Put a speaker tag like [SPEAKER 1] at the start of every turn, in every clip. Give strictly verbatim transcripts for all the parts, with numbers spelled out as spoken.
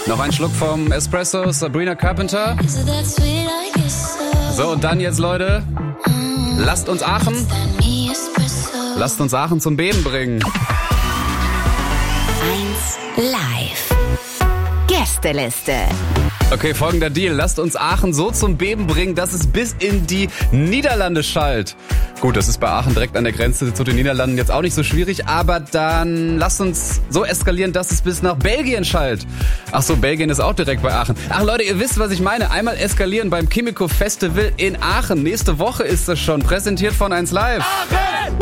[SPEAKER 1] Noch ein Schluck vom Espresso, Sabrina Carpenter. So, und dann jetzt, Leute, lasst uns Aachen, lasst uns Aachen zum Beben bringen.
[SPEAKER 2] eins live. Gästeliste.
[SPEAKER 1] Okay, folgender Deal. Lasst uns Aachen so zum Beben bringen, dass es bis in die Niederlande schallt. Gut, das ist bei Aachen direkt an der Grenze zu den Niederlanden jetzt auch nicht so schwierig, aber dann lasst uns so eskalieren, dass es bis nach Belgien schallt. Ach so, Belgien ist auch direkt bei Aachen. Ach Leute, ihr wisst, was ich meine. Einmal eskalieren beim Chemico Festival in Aachen. Nächste Woche ist das schon. Präsentiert von eins Live. Aachen!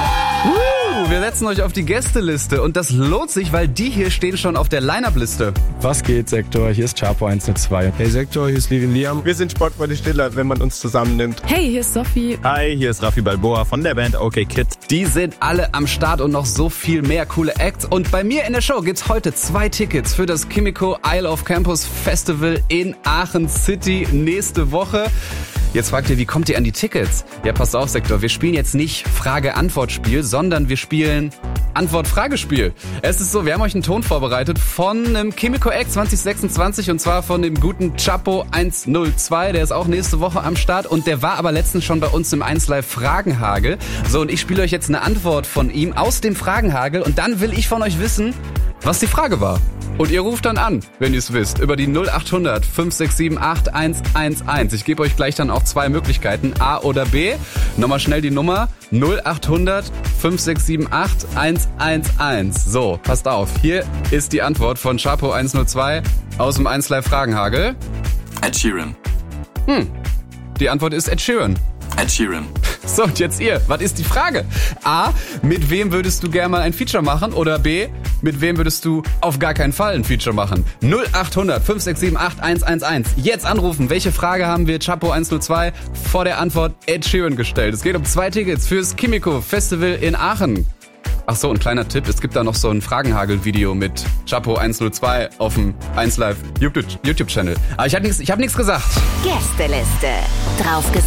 [SPEAKER 1] Uh, wir setzen euch auf die Gästeliste und das lohnt sich, weil die hier stehen schon auf der Line-Up-Liste.
[SPEAKER 3] Was geht, Sektor? Hier ist Chapo eins null zwei.
[SPEAKER 4] Hey Sektor, hier ist Levin Liam.
[SPEAKER 5] Wir sind Sportfreunde Stiller, wenn man uns zusammennimmt.
[SPEAKER 6] Hey, hier ist Sophie.
[SPEAKER 7] Hi, hier ist Raffi Balboa von der Band OK Kid.
[SPEAKER 1] Die sind alle am Start und noch so viel mehr coole Acts. Und bei mir in der Show gibt's heute zwei Tickets für das Chemico Isle of Campus Festival in Aachen City nächste Woche. Jetzt fragt ihr, wie kommt ihr an die Tickets? Ja, passt auf, Sektor, wir spielen jetzt nicht Frage-Antwort-Spiel, sondern wir spielen Antwort-Fragespiel. Es ist so, wir haben euch einen Ton vorbereitet von einem Chemico Act zwanzig sechsundzwanzig und zwar von dem guten Chapo eins null zwei. Der ist auch nächste Woche am Start und der war aber letztens schon bei uns im eins Live Fragenhagel. So, und ich spiele euch jetzt eine Antwort von ihm aus dem Fragenhagel und dann will ich von euch wissen, was die Frage war. Und ihr ruft dann an, wenn ihr es wisst, über die null acht hundert fünf sechs sieben acht eins eins eins. Ich gebe euch gleich dann auch zwei Möglichkeiten, A oder B. Nochmal schnell die Nummer null acht hundert fünf sechs sieben acht eins eins eins. So, passt auf, hier ist die Antwort von Chapo eins null zwei aus dem eins Live Fragenhagel.
[SPEAKER 7] Ed Sheeran.
[SPEAKER 1] Hm, die Antwort ist Ed Sheeran.
[SPEAKER 7] Ed Sheeran.
[SPEAKER 1] So, und jetzt ihr. Was ist die Frage? A, mit wem würdest du gerne mal ein Feature machen? Oder B, mit wem würdest du auf gar keinen Fall ein Feature machen? null acht hundert fünf sechs sieben acht eins eins eins. Jetzt anrufen. Welche Frage haben wir Chapo eins null zwei vor der Antwort Ed Sheeran gestellt? Es geht um zwei Tickets fürs Chemico Festival in Aachen. Ach so, ein kleiner Tipp. Es gibt da noch so ein Fragenhagel-Video mit Chapo eins null zwei auf dem eins Live YouTube-Channel. Aber ich habe nichts ich hab nichts gesagt.
[SPEAKER 2] Gästeliste. Draufgesetzt.